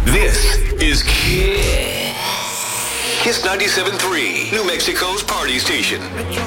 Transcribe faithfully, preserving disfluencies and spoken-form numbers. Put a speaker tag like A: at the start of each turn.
A: This is Kiss. Kiss ninety-seven point three, New Mexico's party station.